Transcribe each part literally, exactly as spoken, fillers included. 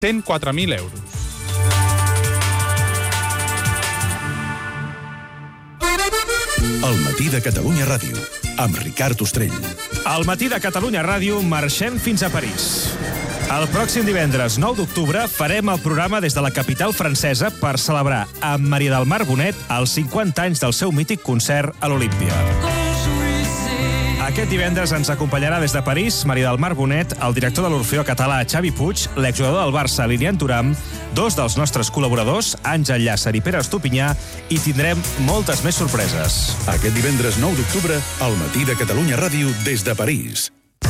cent quatre mil euros. El matí de Catalunya Ràdio, amb Ricard Ostrell. Al matí de Catalunya Ràdio marxem fins a París. El pròxim divendres nou d'octubre farem el programa des de la capital francesa per celebrar amb Maria del Mar Bonet els cinquanta anys del seu mític concert a l'Olímpia. Aquest divendres ens acompanyarà des de París Maria del Mar Bonet, el director de l'Orfeó Català Xavi Puig, l'exjugador del Barça Lilian Thuram, dos dels nostres col·laboradors, Àngel Llàcer i Pere Estupinyà, i tindrem moltes més sorpreses. Aquest divendres nou d'octubre, al matí de Catalunya Ràdio des de París.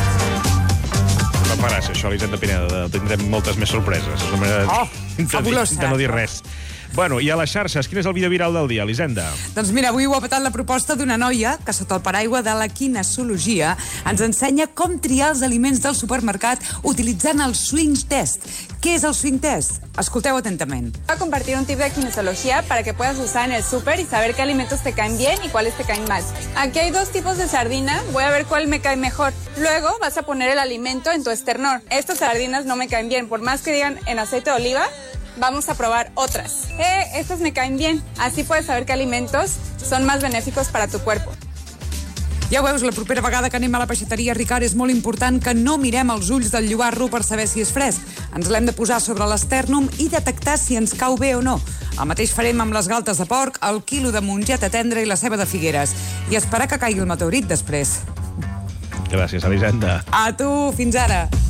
No faràs això, Elisenda Pineda, tindrem moltes més sorpreses. És una manera Oh, fabulosa. de no dir res. Bueno, i a les xarxes, quin és el vídeo viral del dia, Elisenda? Doncs mira, avui ho ha petat la proposta d'una noia que, sota el paraigua de la quinesiologia, ens ensenya com triar els aliments del supermercat utilitzant el swing test. ¿Qué es el swing test? Escolteu atentament. Voy a compartir un tip de kinesiología para que puedas usar en el súper y saber qué alimentos te caen bien y cuáles te caen mal. Aquí hay dos tipos de sardina, voy a ver cuál me cae mejor. Luego vas a poner el alimento en tu esternón. Estas sardinas no me caen bien, por más que digan en aceite de oliva, vamos a probar otras. Eh, estas me caen bien. Así puedes saber qué alimentos son más benéficos para tu cuerpo. Ja ho veus, la propera vegada que anem a la peixateria, Ricard, és molt important que no mirem els ulls del llobarro per saber si és fresc. Ens l'hem de posar sobre l'estèrnum i detectar si ens cau bé o no. El mateix farem amb les galtes de porc, el quilo de mongeta tendra i la ceba de Figueres. I esperar que caigui el meteorit després. Gràcies, Elisenda. A tu, fins ara.